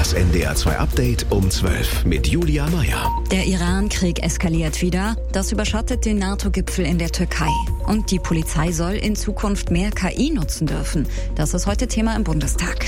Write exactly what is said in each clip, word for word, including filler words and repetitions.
Das N D R zwei Update um zwölf mit Julia Meyer. Der Iran-Krieg eskaliert wieder. Das überschattet den NATO-Gipfel in der Türkei. Und die Polizei soll in Zukunft mehr K I nutzen dürfen. Das ist heute Thema im Bundestag.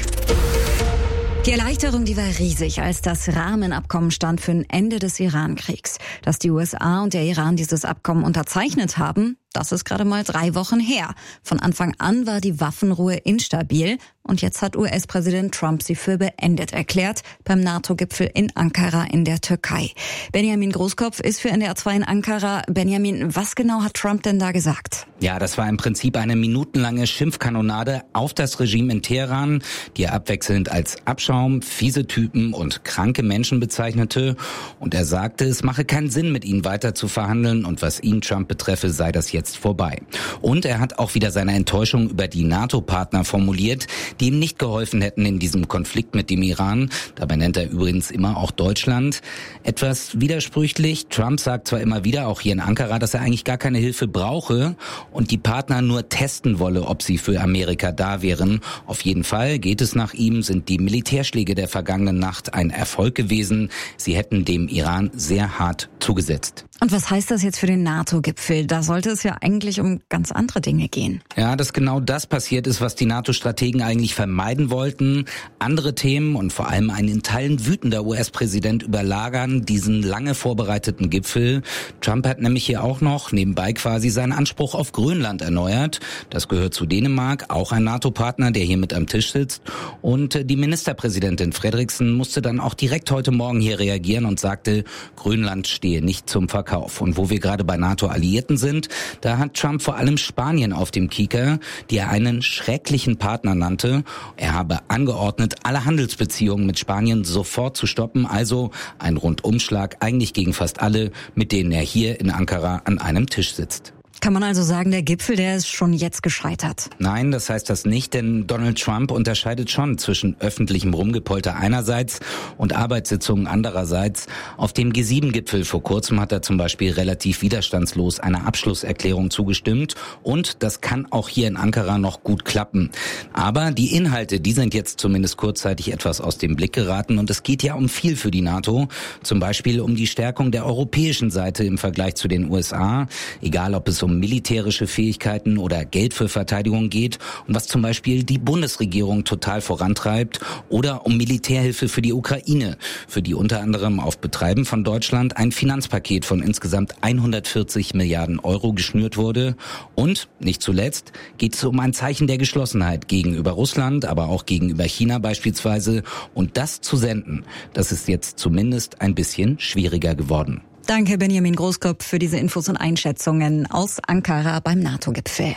Die Erleichterung, die war riesig, als das Rahmenabkommen stand für ein Ende des Iran-Kriegs. Dass die U S A und der Iran dieses Abkommen unterzeichnet haben, das ist gerade mal drei Wochen her. Von Anfang an war die Waffenruhe instabil und jetzt hat U S-Präsident Trump sie für beendet erklärt beim NATO-Gipfel in Ankara in der Türkei. Benjamin Großkopf ist für N D R zwei in Ankara. Benjamin, was genau hat Trump denn da gesagt? Ja, das war im Prinzip eine minutenlange Schimpfkanonade auf das Regime in Teheran, die er abwechselnd als Abschaum, fiese Typen und kranke Menschen bezeichnete. Und er sagte, es mache keinen Sinn, mit ihnen weiter zu verhandeln und was ihn, Trump, betreffe, sei das jetzt vorbei. Und er hat auch wieder seine Enttäuschung über die NATO-Partner formuliert, die ihm nicht geholfen hätten in diesem Konflikt mit dem Iran. Dabei nennt er übrigens immer auch Deutschland. Etwas widersprüchlich. Trump sagt zwar immer wieder, auch hier in Ankara, dass er eigentlich gar keine Hilfe brauche und die Partner nur testen wolle, ob sie für Amerika da wären. Auf jeden Fall geht es nach ihm, sind die Militärschläge der vergangenen Nacht ein Erfolg gewesen. Sie hätten dem Iran sehr hart zugesetzt. Und was heißt das jetzt für den NATO-Gipfel? Da sollte es ja eigentlich um ganz andere Dinge gehen. Ja, dass genau das passiert ist, was die NATO-Strategen eigentlich vermeiden wollten. Andere Themen und vor allem ein in Teilen wütender U S-Präsident überlagern diesen lange vorbereiteten Gipfel. Trump hat nämlich hier auch noch nebenbei quasi seinen Anspruch auf Grönland erneuert. Das gehört zu Dänemark, auch ein NATO-Partner, der hier mit am Tisch sitzt. Und die Ministerpräsidentin Frederiksen musste dann auch direkt heute Morgen hier reagieren und sagte, Grönland stehe nicht zum Verkauf. Und wo wir gerade bei NATO-Alliierten sind, da hat Trump vor allem Spanien auf dem Kieker, die er einen schrecklichen Partner nannte. Er habe angeordnet, alle Handelsbeziehungen mit Spanien sofort zu stoppen. Also ein Rundumschlag eigentlich gegen fast alle, mit denen er hier in Ankara an einem Tisch sitzt. Kann man also sagen, der Gipfel, der ist schon jetzt gescheitert? Nein, das heißt das nicht, denn Donald Trump unterscheidet schon zwischen öffentlichem Rumgepolter einerseits und Arbeitssitzungen andererseits. Auf dem G sieben Gipfel vor kurzem hat er zum Beispiel relativ widerstandslos einer Abschlusserklärung zugestimmt und das kann auch hier in Ankara noch gut klappen. Aber die Inhalte, die sind jetzt zumindest kurzzeitig etwas aus dem Blick geraten und es geht ja um viel für die NATO, zum Beispiel um die Stärkung der europäischen Seite im Vergleich zu den U S A, egal ob es um um militärische Fähigkeiten oder Geld für Verteidigung geht und was zum Beispiel die Bundesregierung total vorantreibt oder um Militärhilfe für die Ukraine, für die unter anderem auf Betreiben von Deutschland ein Finanzpaket von insgesamt hundertvierzig Milliarden Euro geschnürt wurde. Und nicht zuletzt geht es um ein Zeichen der Geschlossenheit gegenüber Russland, aber auch gegenüber China beispielsweise. Und das zu senden, das ist jetzt zumindest ein bisschen schwieriger geworden. Danke, Benjamin Großkopf, für diese Infos und Einschätzungen aus Ankara beim NATO-Gipfel.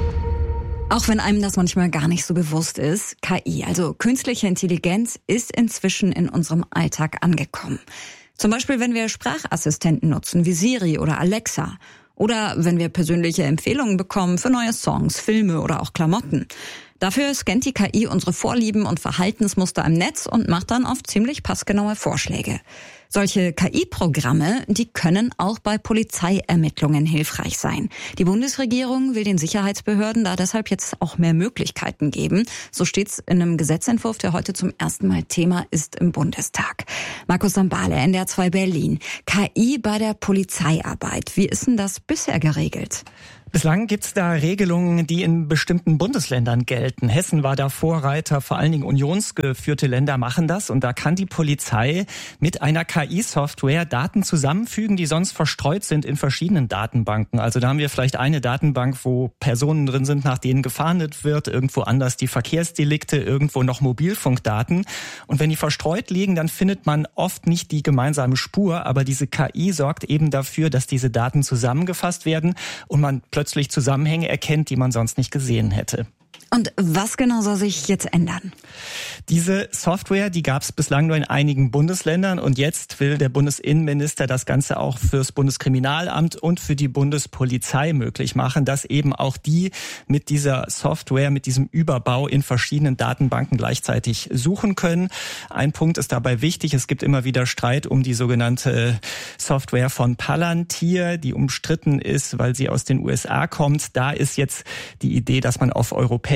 Auch wenn einem das manchmal gar nicht so bewusst ist, K I, also künstliche Intelligenz, ist inzwischen in unserem Alltag angekommen. Zum Beispiel, wenn wir Sprachassistenten nutzen, wie Siri oder Alexa. Oder wenn wir persönliche Empfehlungen bekommen für neue Songs, Filme oder auch Klamotten. Dafür scannt die K I unsere Vorlieben und Verhaltensmuster im Netz und macht dann oft ziemlich passgenaue Vorschläge. Solche K I-Programme, die können auch bei Polizeiermittlungen hilfreich sein. Die Bundesregierung will den Sicherheitsbehörden da deshalb jetzt auch mehr Möglichkeiten geben. So steht's in einem Gesetzentwurf, der heute zum ersten Mal Thema ist im Bundestag. Markus Sambale, N D R zwei Berlin. K I bei der Polizeiarbeit. Wie ist denn das bisher geregelt? Bislang gibt's da Regelungen, die in bestimmten Bundesländern gelten. Hessen war da Vorreiter, vor allen Dingen unionsgeführte Länder machen das. Und da kann die Polizei mit einer K I-Software Daten zusammenfügen, die sonst verstreut sind in verschiedenen Datenbanken. Also da haben wir vielleicht eine Datenbank, wo Personen drin sind, nach denen gefahndet wird, irgendwo anders die Verkehrsdelikte, irgendwo noch Mobilfunkdaten. Und wenn die verstreut liegen, dann findet man oft nicht die gemeinsame Spur. Aber diese K I sorgt eben dafür, dass diese Daten zusammengefasst werden und man plötzlich Zusammenhänge erkennt, die man sonst nicht gesehen hätte. Und was genau soll sich jetzt ändern? Diese Software, die gab es bislang nur in einigen Bundesländern und jetzt will der Bundesinnenminister das Ganze auch fürs Bundeskriminalamt und für die Bundespolizei möglich machen, dass eben auch die mit dieser Software, mit diesem Überbau in verschiedenen Datenbanken gleichzeitig suchen können. Ein Punkt ist dabei wichtig, es gibt immer wieder Streit um die sogenannte Software von Palantir, die umstritten ist, weil sie aus den U S A kommt. Da ist jetzt die Idee, dass man auf europäischer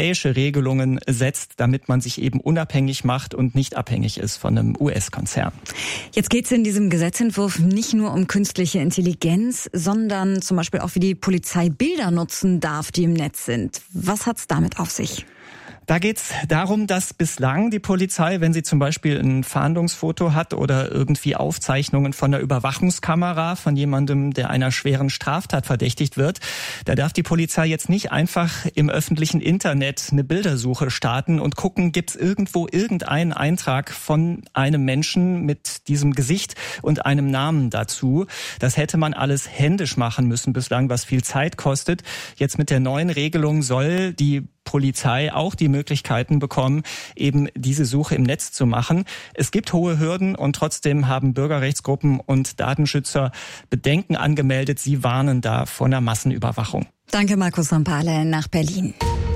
europäische Regelungen setzt, damit man sich eben unabhängig macht und nicht abhängig ist von einem U S-Konzern. Jetzt geht es in diesem Gesetzentwurf nicht nur um künstliche Intelligenz, sondern zum Beispiel auch, wie die Polizei Bilder nutzen darf, die im Netz sind. Was hat's damit auf sich? Da geht's darum, dass bislang die Polizei, wenn sie zum Beispiel ein Fahndungsfoto hat oder irgendwie Aufzeichnungen von der Überwachungskamera von jemandem, der einer schweren Straftat verdächtigt wird, da darf die Polizei jetzt nicht einfach im öffentlichen Internet eine Bildersuche starten und gucken, gibt's irgendwo irgendeinen Eintrag von einem Menschen mit diesem Gesicht und einem Namen dazu. Das hätte man alles händisch machen müssen bislang, was viel Zeit kostet. Jetzt mit der neuen Regelung soll die Polizei auch die Möglichkeiten bekommen, eben diese Suche im Netz zu machen. Es gibt hohe Hürden und trotzdem haben Bürgerrechtsgruppen und Datenschützer Bedenken angemeldet. Sie warnen da vor einer Massenüberwachung. Danke, Markus Sampale nach Berlin.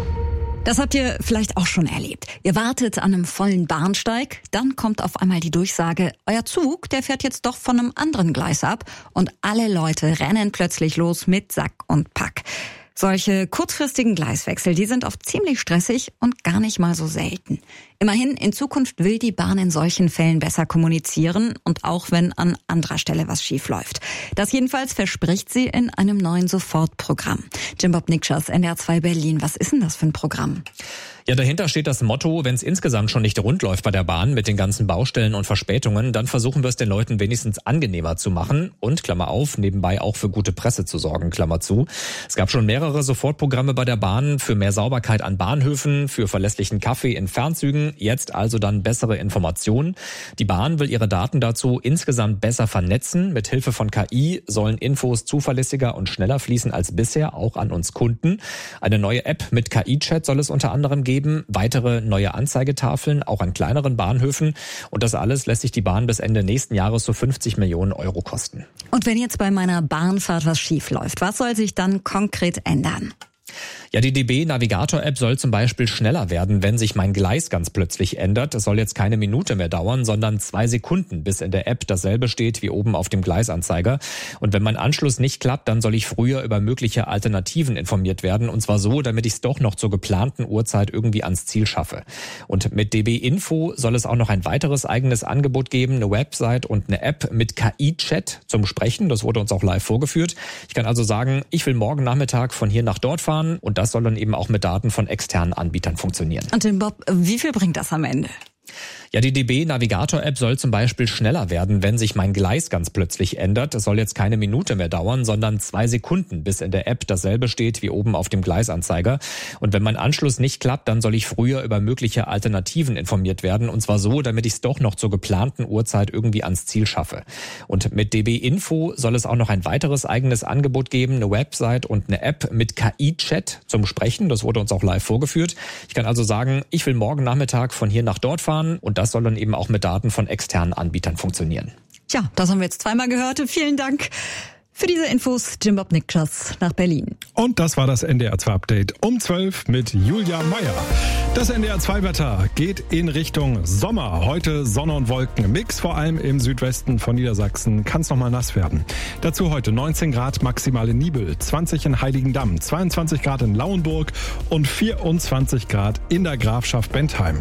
Das habt ihr vielleicht auch schon erlebt. Ihr wartet an einem vollen Bahnsteig, dann kommt auf einmal die Durchsage, euer Zug, der fährt jetzt doch von einem anderen Gleis ab und alle Leute rennen plötzlich los mit Sack und Pack. Solche kurzfristigen Gleiswechsel, die sind oft ziemlich stressig und gar nicht mal so selten. Immerhin, in Zukunft will die Bahn in solchen Fällen besser kommunizieren und auch wenn an anderer Stelle was schief läuft. Das jedenfalls verspricht sie in einem neuen Sofortprogramm. Jim Bob Nikschas, N D R zwei Berlin. Was ist denn das für ein Programm? Ja, dahinter steht das Motto, wenn es insgesamt schon nicht rund läuft bei der Bahn mit den ganzen Baustellen und Verspätungen, dann versuchen wir es den Leuten wenigstens angenehmer zu machen und, Klammer auf, nebenbei auch für gute Presse zu sorgen, Klammer zu. Es gab schon mehrere Sofortprogramme bei der Bahn für mehr Sauberkeit an Bahnhöfen, für verlässlichen Kaffee in Fernzügen, jetzt also dann bessere Informationen. Die Bahn will ihre Daten dazu insgesamt besser vernetzen. Mit Hilfe von K I sollen Infos zuverlässiger und schneller fließen als bisher, auch an uns Kunden. Eine neue App mit K I-Chat soll es unter anderem geben. Weitere neue Anzeigetafeln, auch an kleineren Bahnhöfen. Und das alles lässt sich die Bahn bis Ende nächsten Jahres so fünfzig Millionen Euro kosten. Und wenn jetzt bei meiner Bahnfahrt was schief läuft, was soll sich dann konkret ändern? Ja, die D B-Navigator-App soll zum Beispiel schneller werden, wenn sich mein Gleis ganz plötzlich ändert. Es soll jetzt keine Minute mehr dauern, sondern zwei Sekunden, bis in der App dasselbe steht wie oben auf dem Gleisanzeiger. Und wenn mein Anschluss nicht klappt, dann soll ich früher über mögliche Alternativen informiert werden. Und zwar so, damit ich es doch noch zur geplanten Uhrzeit irgendwie ans Ziel schaffe. Und mit D B-Info soll es auch noch ein weiteres eigenes Angebot geben, eine Website und eine App mit K I-Chat zum Sprechen. Das wurde uns auch live vorgeführt. Ich kann also sagen, ich will morgen Nachmittag von hier nach dort fahren. Und das soll dann eben auch mit Daten von externen Anbietern funktionieren. Und Tim Bob, wie viel bringt das am Ende? Ja, die D B-Navigator-App soll zum Beispiel schneller werden, wenn sich mein Gleis ganz plötzlich ändert. Es soll jetzt keine Minute mehr dauern, sondern zwei Sekunden, bis in der App dasselbe steht wie oben auf dem Gleisanzeiger. Und wenn mein Anschluss nicht klappt, dann soll ich früher über mögliche Alternativen informiert werden. Und zwar so, damit ich es doch noch zur geplanten Uhrzeit irgendwie ans Ziel schaffe. Und mit D B-Info soll es auch noch ein weiteres eigenes Angebot geben, eine Website und eine App mit K I-Chat zum Sprechen. Das wurde uns auch live vorgeführt. Ich kann also sagen, ich will morgen Nachmittag von hier nach dort fahren. Und das soll dann eben auch mit Daten von externen Anbietern funktionieren. Tja, das haben wir jetzt zweimal gehört. Vielen Dank für diese Infos, Jim Bob Nikschas nach Berlin. Und das war das N D R zwei Update um zwölf mit Julia Meyer. Das N D R zwei Wetter geht in Richtung Sommer. Heute Sonne und Wolken. Mix, vor allem im Südwesten von Niedersachsen kann es nochmal nass werden. Dazu heute neunzehn Grad maximale Nibel, zwanzig in Heiligendamm, zweiundzwanzig Grad in Lauenburg und vierundzwanzig Grad in der Grafschaft Bentheim.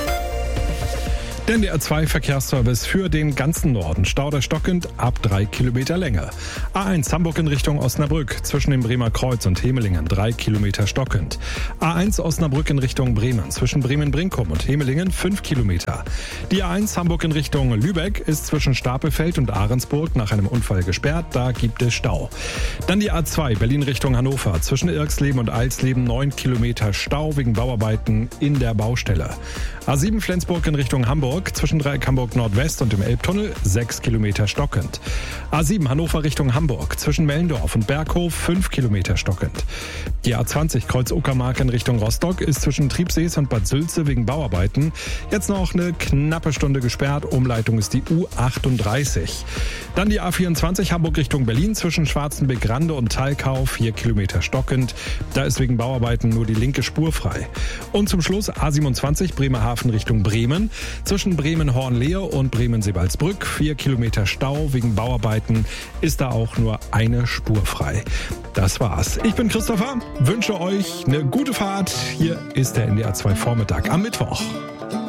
Der N D R zwei Verkehrsservice für den ganzen Norden. Stauder stockend ab drei Kilometer Länge. A eins Hamburg in Richtung Osnabrück zwischen dem Bremer Kreuz und Hemelingen drei Kilometer stockend. A eins Osnabrück in Richtung Bremen zwischen Bremen-Brinkum und Hemelingen fünf Kilometer. Die A eins Hamburg in Richtung Lübeck ist zwischen Stapelfeld und Ahrensburg nach einem Unfall gesperrt. Da gibt es Stau. Dann die A zwei Berlin Richtung Hannover zwischen Irksleben und Eilsleben neun Kilometer Stau wegen Bauarbeiten in der Baustelle. A sieben Flensburg in Richtung Hamburg zwischen Dreieck Hamburg Nordwest und dem Elbtunnel sechs Kilometer stockend. A sieben Hannover Richtung Hamburg zwischen Mellendorf und Berghof fünf Kilometer stockend. Die A zwanzig Kreuz Uckermark in Richtung Rostock ist zwischen Triebsees und Bad Sülze wegen Bauarbeiten jetzt noch eine knappe Stunde gesperrt. Umleitung ist die U achtunddreißig. Dann die A vierundzwanzig Hamburg Richtung Berlin zwischen Schwarzenbeck-Rande und Thalkau vier Kilometer stockend. Da ist wegen Bauarbeiten nur die linke Spur frei. Und zum Schluss A siebenundzwanzig Bremerhaven Richtung Bremen zwischen zwischen Bremen-Hornlehe und Bremen-Sebalsbrück. Vier Kilometer Stau wegen Bauarbeiten, ist da auch nur eine Spur frei. Das war's. Ich bin Christopher, wünsche euch eine gute Fahrt. Hier ist der N D R zwei Vormittag am Mittwoch.